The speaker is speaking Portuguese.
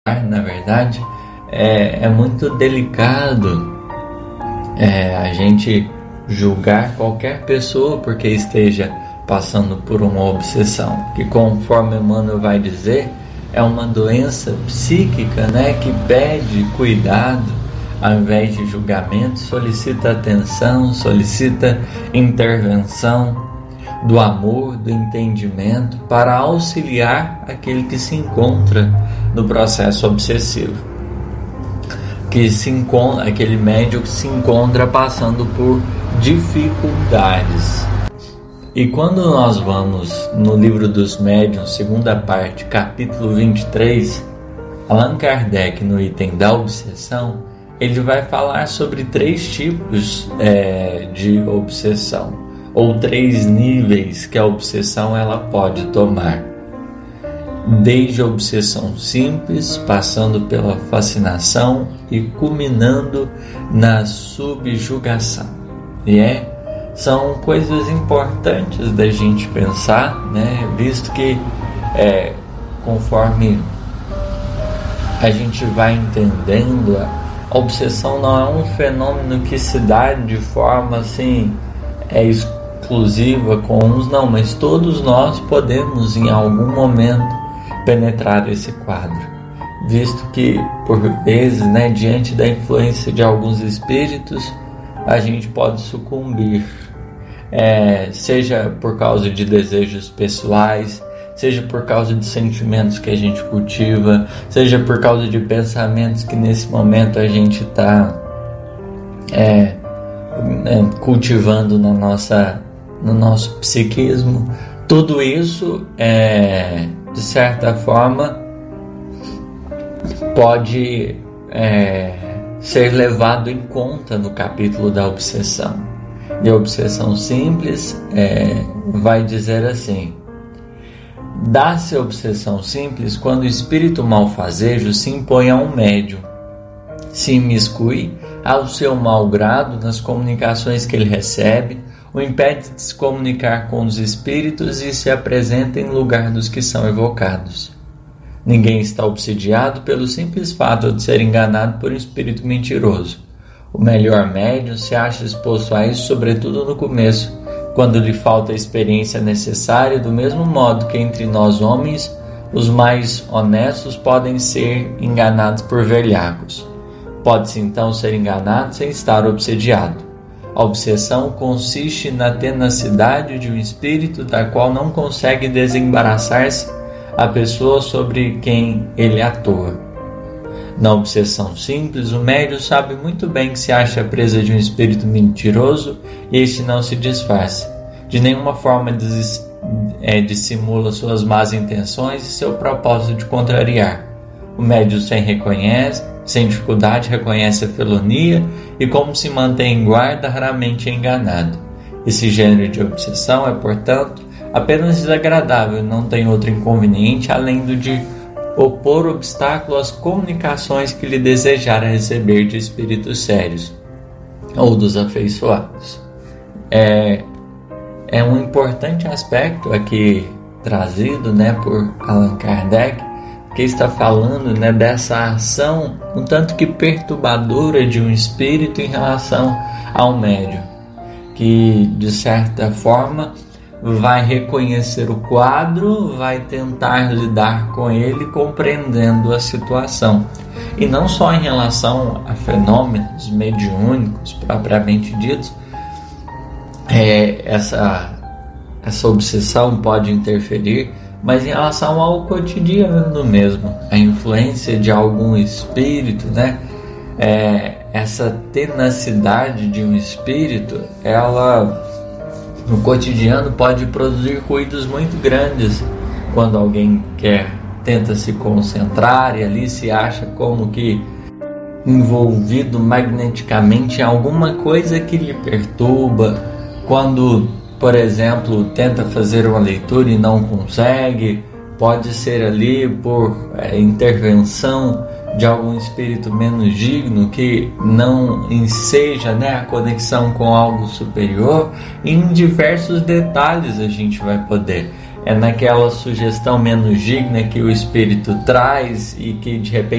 na verdade, é muito delicado a gente julgar qualquer pessoa porque esteja passando por uma obsessão, que, conforme Emmanuel vai dizer, é uma doença psíquica, né, que pede cuidado ao invés de julgamento, solicita atenção, solicita intervenção do amor, do entendimento, para auxiliar aquele que se encontra no processo obsessivo, aquele médium que se encontra passando por dificuldades. E quando nós vamos no Livro dos Médiuns, segunda parte, capítulo 23, Allan Kardec, no item da obsessão, ele vai falar sobre 3 tipos de obsessão, ou 3 níveis que a obsessão ela pode tomar. Desde a obsessão simples, passando pela fascinação e culminando na subjugação. São coisas importantes da gente pensar, né? Visto que conforme a gente vai entendendo, a obsessão não é um fenômeno que se dá de forma assim exclusiva com uns, não, mas todos nós podemos em algum momento penetrar esse quadro, visto que por vezes, né, diante da influência de alguns espíritos, a gente pode sucumbir, seja por causa de desejos pessoais, seja por causa de sentimentos que a gente cultiva, seja por causa de pensamentos que nesse momento a gente está cultivando no nosso psiquismo. Tudo isso, de certa forma, pode ser levado em conta no capítulo da obsessão. E a obsessão simples vai dizer assim: dá-se a obsessão simples quando o espírito malfazejo se impõe a um médium, se imiscui ao seu mau grado nas comunicações que ele recebe, o impede de se comunicar com os espíritos e se apresenta em lugar dos que são evocados. Ninguém está obsidiado pelo simples fato de ser enganado por um espírito mentiroso. O melhor médium se acha exposto a isso, sobretudo no começo, quando lhe falta a experiência necessária, do mesmo modo que entre nós homens, os mais honestos podem ser enganados por velhacos. Pode-se então ser enganado sem estar obsediado. A obsessão consiste na tenacidade de um espírito da qual não consegue desembaraçar-se a pessoa sobre quem ele atua. Na obsessão simples, o médium sabe muito bem que se acha presa de um espírito mentiroso e este não se disfarça. De nenhuma forma dissimula suas más intenções e seu propósito de contrariar. O médium sem dificuldade reconhece a felonia e, como se mantém em guarda, raramente é enganado. Esse gênero de obsessão é, portanto, apenas desagradável e não tem outro inconveniente além do de opor obstáculo às comunicações que lhe desejara receber de espíritos sérios ou dos afeiçoados. É um importante aspecto aqui trazido, né, por Allan Kardec, que está falando, né, dessa ação um tanto que perturbadora de um espírito em relação ao médium, que de certa forma vai reconhecer o quadro, vai tentar lidar com ele compreendendo a situação, e não só em relação a fenômenos mediúnicos propriamente ditos. Essa obsessão pode interferir, mas em relação ao cotidiano mesmo, a influência de algum espírito, né? Essa tenacidade de um espírito, ela no cotidiano pode produzir ruídos muito grandes quando alguém tenta se concentrar e ali se acha como que envolvido magneticamente em alguma coisa que lhe perturba. Quando, por exemplo, tenta fazer uma leitura e não consegue, pode ser ali por intervenção de algum espírito menos digno que não enseja, né, a conexão com algo superior. Em diversos detalhes a gente vai poder. Naquela sugestão menos digna que o espírito traz e que de repente